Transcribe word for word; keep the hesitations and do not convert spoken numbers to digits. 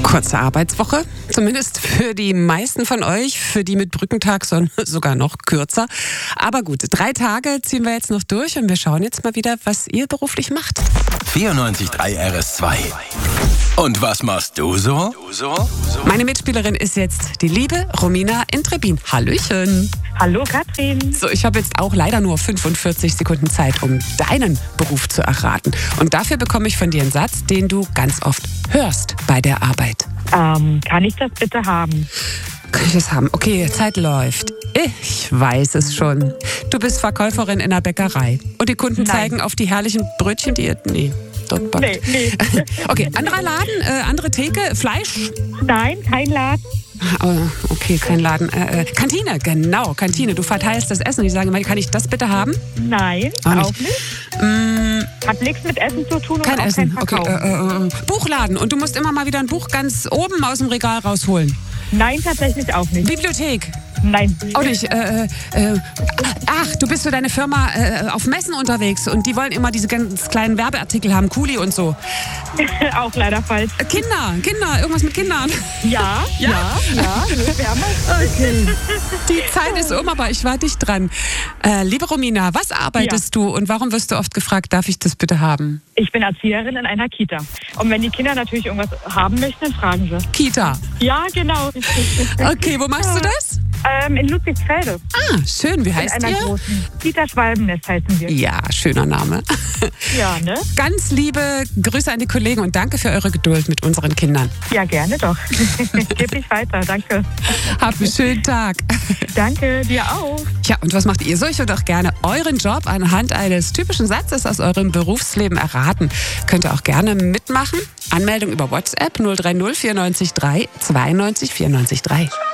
Kurze Arbeitswoche, zumindest für die meisten von euch, für die mit Brückentag sogar noch kürzer. Aber gut, drei Tage ziehen wir jetzt noch durch und wir schauen jetzt mal wieder, was ihr beruflich macht. vierundneunzig Komma drei R S zwei. Und was machst du so? Meine Mitspielerin ist jetzt die liebe Romina in Trebbin. Hallöchen. Hallo Katrin. So, ich habe jetzt auch leider nur fünfundvierzig Sekunden Zeit, um deinen Beruf zu erraten. Und dafür bekomme ich von dir einen Satz, den du ganz oft hörst bei der Arbeit. Ähm, kann ich das bitte haben? Kann ich das haben? Okay, Zeit läuft. Ich weiß es schon. Du bist Verkäuferin in einer Bäckerei. Und die Kunden Nein. zeigen auf die herrlichen Brötchen, die ihr... Nee, dort backt. Nee, nee. Okay, anderer Laden, äh, andere Theke, Fleisch? Nein, kein Laden. Oh, okay, kein Laden. Äh, äh, Kantine, genau, Kantine. Du verteilst das Essen. Ich sage mal, kann ich das bitte haben? Nein, Auch nicht. auch nicht. Mm, Hat nichts mit Essen zu tun und kein auch Essen. kein Okay, Verkauf. äh, äh, Buchladen. Und du musst immer mal wieder ein Buch ganz oben aus dem Regal rausholen. Nein, tatsächlich auch nicht. Bibliothek. Nein. Auch nicht. Äh, äh, ach, du bist für deine Firma äh, auf Messen unterwegs und die wollen immer diese ganz kleinen Werbeartikel haben, Kuli und so. Auch leider falsch. Äh, Kinder, Kinder, irgendwas mit Kindern. Ja, ja, ja. Wir haben es. Okay. Die Zeit ist um, aber ich war dicht dran. Äh, liebe Romina, was arbeitest du und warum wirst du oft gefragt, darf ich das bitte haben? Ich bin Erzieherin in einer Kita. Und wenn die Kinder natürlich irgendwas haben möchten, dann fragen sie. Kita. Ja, genau. Okay, wo machst du das? Ähm, in Ludwigsfelde. Ah, schön. Wie In heißt einer ihr? großen Kita Schwalbennest heißen wir. Ja, schöner Name. Ja, ne? Ganz liebe Grüße an die Kollegen und danke für eure Geduld mit unseren Kindern. Ja, gerne doch. Gib dich weiter, danke. Habt einen schönen Tag. Danke, dir auch. Ja, und was macht ihr? Sollt ihr doch gerne euren Job anhand eines typischen Satzes aus eurem Berufsleben erraten? Könnt ihr auch gerne mitmachen. Anmeldung über WhatsApp null drei null vierundneunzig drei zweiundneunzig vierundneunzig drei.